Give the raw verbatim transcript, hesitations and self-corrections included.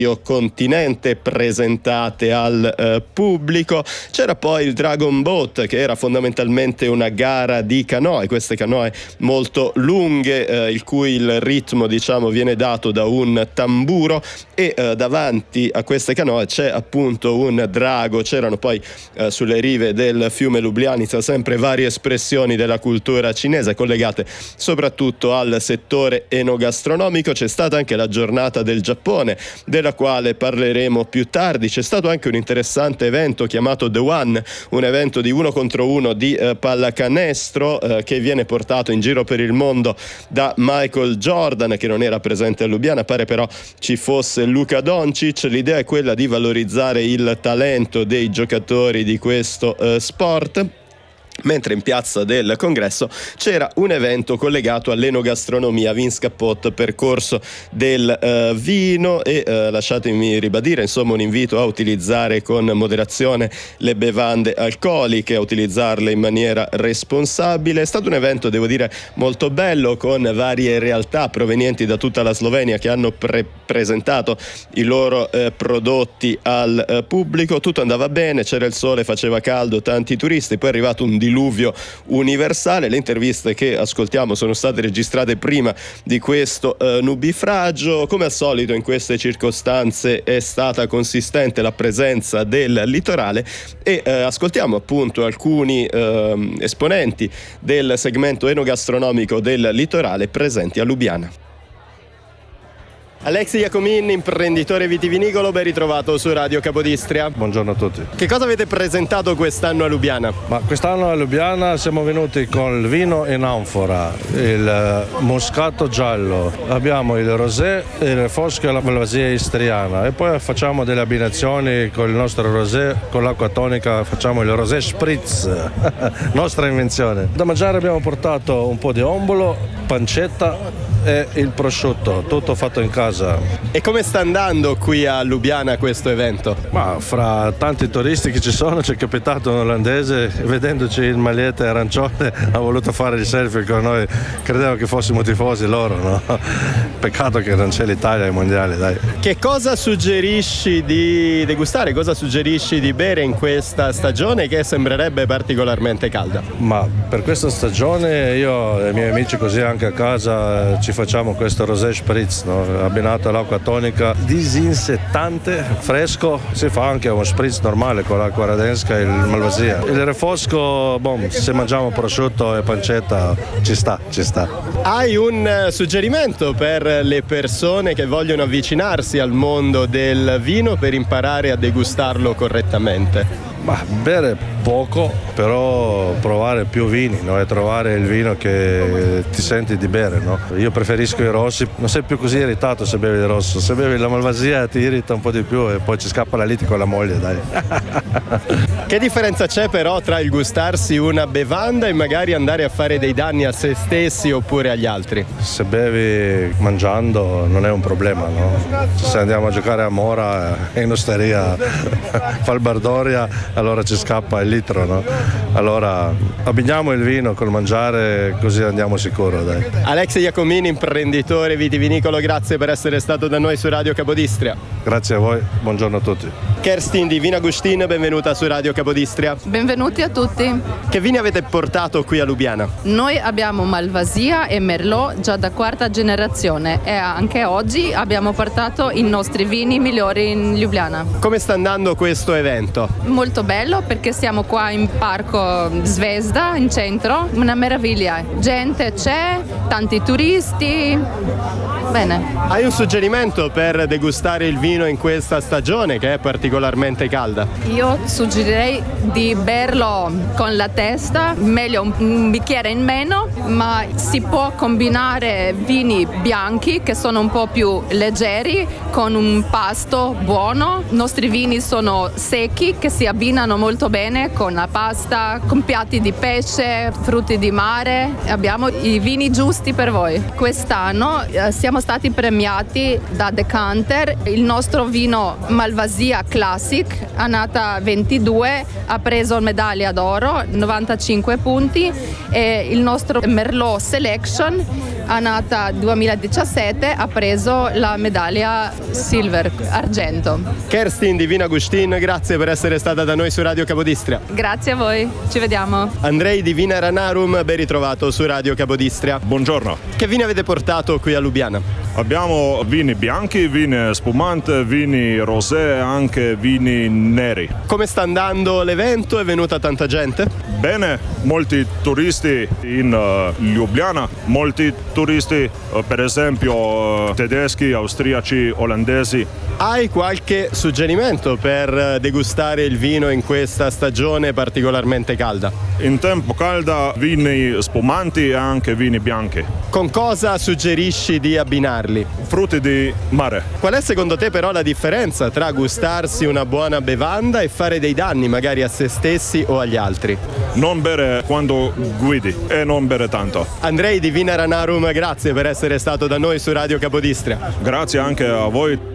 continente presentate al eh, pubblico. C'era poi il Dragon Boat, che era fondamentalmente una gara di canoe, queste canoe molto lunghe, eh, il cui il ritmo diciamo viene dato da un tamburo, e eh, davanti a queste canoe c'è appunto un drago. C'erano poi eh, sulle rive del fiume Lubljanica sempre varie espressioni della cultura cinese collegate soprattutto al settore enogastronomico. C'è stata anche la giornata del Giappone, della quale parleremo più tardi. C'è stato anche un interessante evento chiamato The One, un evento di uno contro uno di eh, pallacanestro eh, che viene portato in giro per il mondo da Michael Jordan, che non era presente a Lubiana. Pare però ci fosse Luka Doncic. L'idea è quella di valorizzare il talento dei giocatori di questo eh, sport. Mentre in piazza del Congresso c'era un evento collegato all'enogastronomia, Vins Capote, percorso del uh, vino, e uh, lasciatemi ribadire insomma un invito a utilizzare con moderazione le bevande alcoliche, a utilizzarle in maniera responsabile. È stato un evento, devo dire, molto bello, con varie realtà provenienti da tutta la Slovenia che hanno pre- presentato i loro uh, prodotti al uh, pubblico. Tutto andava bene, c'era il sole, faceva caldo, tanti turisti, poi è arrivato un diluvio universale. Le interviste che ascoltiamo sono state registrate prima di questo eh, nubifragio. Come al solito in queste circostanze è stata consistente la presenza del litorale, e eh, ascoltiamo appunto alcuni eh, esponenti del segmento enogastronomico del litorale presenti a Lubiana. Alexi Iacomin, imprenditore vitivinicolo, ben ritrovato su Radio Capodistria. Buongiorno a tutti. Che cosa avete presentato quest'anno a Lubiana? Ma quest'anno a Lubiana siamo venuti con il vino in anfora, il moscato giallo, abbiamo il rosé, il refosco e la malvasia istriana, e poi facciamo delle abbinazioni con il nostro rosé, con l'acqua tonica facciamo il rosé spritz, nostra invenzione. Da mangiare abbiamo portato un po' di ombolo, pancetta e il prosciutto, tutto fatto in casa. E come sta andando qui a Lubiana questo evento? Ma fra tanti turisti che ci sono c'è capitato un olandese, vedendoci in maglietta arancione ha voluto fare il selfie con noi, credeva che fossimo tifosi loro, no? Peccato che non c'è l'Italia ai mondiali, dai. Che cosa suggerisci di degustare, cosa suggerisci di bere in questa stagione che sembrerebbe particolarmente calda? Ma per questa stagione io e i miei amici, così anche a casa, ci facciamo questo rosé spritz, no? Abbinato all'acqua tonica, disinsettante, fresco. Si fa anche uno spritz normale con l'acqua radenska e il malvasia. Il refosco, boh, se mangiamo prosciutto e pancetta ci sta, ci sta. Hai un suggerimento per le persone che vogliono avvicinarsi al mondo del vino per imparare a degustarlo correttamente? Ma bere poco, però provare più vini, no? E trovare il vino che ti senti di bere, no? Io preferisco i rossi, non sei più così irritato se bevi il rosso, se bevi la malvasia ti irrita un po' di più e poi ci scappa la lite con la moglie, dai. Che differenza c'è però tra il gustarsi una bevanda e magari andare a fare dei danni a se stessi oppure agli altri? Se bevi mangiando non è un problema, no? Se andiamo a giocare a Mora in osteria, Falbardoria, allora ci scappa il litro, no? Allora abbiniamo il vino col mangiare, così andiamo sicuro, dai. Alexi Iacomin, imprenditore vitivinicolo, grazie per essere stato da noi su Radio Capodistria. Grazie a voi, buongiorno a tutti. Kerstin di Vin Agustin, benvenuta su Radio Capodistria. Benvenuti a tutti. Che vini avete portato qui a Lubiana? Noi abbiamo Malvasia e Merlot già da quarta generazione, e anche oggi abbiamo portato i nostri vini migliori in Lubiana. Come sta andando questo evento? Molto bello, perché siamo qua in Parco Zvezda, in centro, una meraviglia. Gente c'è, tanti turisti. Bene. Hai un suggerimento per degustare il vino in questa stagione che è particolarmente calda? Io suggerirei di berlo con la testa, meglio un, un bicchiere in meno, ma si può combinare vini bianchi che sono un po' più leggeri con un pasto buono. I nostri vini sono secchi che si abbinano molto bene con la pasta, con piatti di pesce, frutti di mare. Abbiamo i vini giusti per voi. Quest'anno eh, stiamo stati premiati da Decanter. Il nostro vino Malvasia Classic, annata ventidue, ha preso medaglia d'oro, novantacinque punti, e il nostro Merlot Selection, annata duemiladiciassette, ha preso la medaglia silver, argento. Kerstin di Vino Agustin, grazie per essere stata da noi su Radio Capodistria. Grazie a voi, ci vediamo. Andrei di Vina Ranarum, ben ritrovato su Radio Capodistria. Buongiorno. Che vini avete portato qui a Lubiana? Abbiamo vini bianchi, vini spumante, vini rosé e anche vini neri. Come sta andando l'evento? È venuta tanta gente? Bene, molti turisti in uh, Ljubljana, molti turisti uh, per esempio uh, tedeschi, austriaci, olandesi. Hai qualche suggerimento per degustare il vino in questa stagione particolarmente calda? In tempo calda vini spumanti e anche vini bianchi. Con cosa suggerisci di abbinarli? Frutti di mare. Qual è secondo te però la differenza tra gustarsi una buona bevanda e fare dei danni magari a se stessi o agli altri? Non bere quando guidi e non bere tanto. Andrei di Vina Ranarum, grazie per essere stato da noi su Radio Capodistria. Grazie anche a voi.